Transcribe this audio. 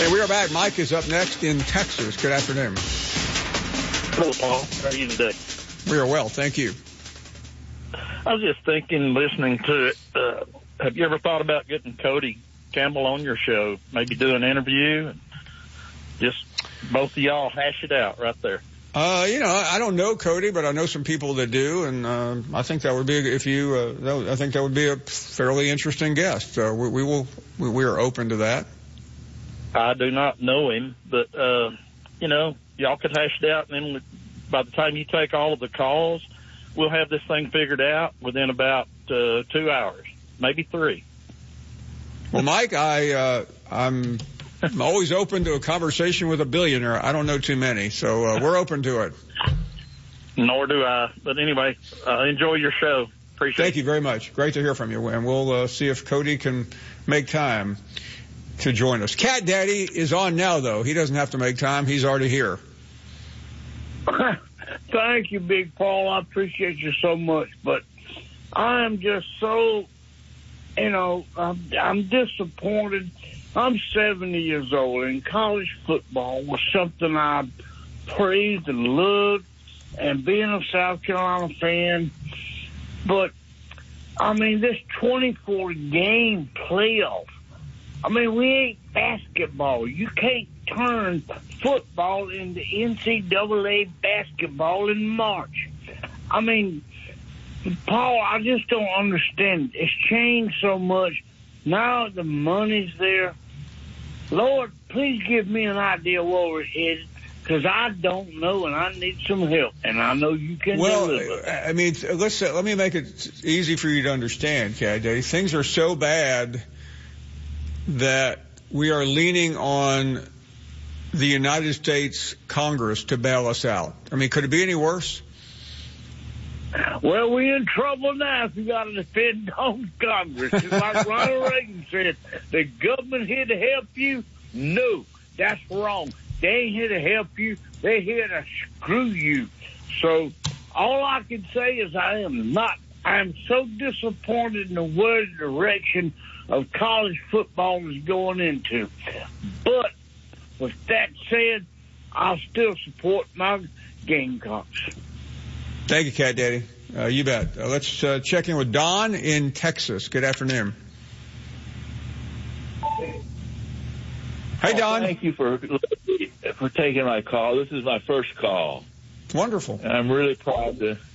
And we are back. Mike is up next in Texas. Good afternoon. Hello, Paul. How are you today? We are well, thank you. I was just thinking, listening to it, have you ever thought about getting Cody Campbell on your show? Maybe do an interview and just both of y'all hash it out right there. I don't know Cody, but I know some people that do, and I think that would be I think that would be a fairly interesting guest. We are open to that. I do not know him, but y'all could hash it out, and then by the time you take all of the calls, we'll have this thing figured out within about 2 hours, maybe 3. Well, Mike, I'm always open to a conversation with a billionaire. I don't know too many, so we're open to it. Nor do I. But anyway, enjoy your show. Appreciate it. Thank you very much. Great to hear from you. And we'll see if Cody can make time to join us. Cat Daddy is on now, though. He doesn't have to make time. He's already here. Thank you, Big Paul. I appreciate you so much. But I am just so, I'm disappointed. I'm 70 years old, and college football was something I praised and loved, and being a South Carolina fan. But, this 24-game playoff, we ain't basketball. You can't turn football into NCAA basketball in March. Paul, I just don't understand. It's changed so much. Now the money's there. Lord, please give me an idea where we're headed, because I don't know, and I need some help, and I know you can deliver. Let me make it easy for you to understand, Cat Daddy. Things are so bad that we are leaning on the United States Congress to bail us out. Could it be any worse? Well, we're in trouble now if you got to depend on Congress. Just like Ronald Reagan said, the government here to help you? No, that's wrong. They ain't here to help you. They're here to screw you. So all I can say is I am so disappointed in the word direction of college football is going into. But with that said, I'll still support my Gamecocks. Thank you, Cat Daddy. You bet. Let's check in with Don in Texas. Good afternoon. Hey, Don. Thank you for taking my call. This is my first call. Wonderful. And I'm really proud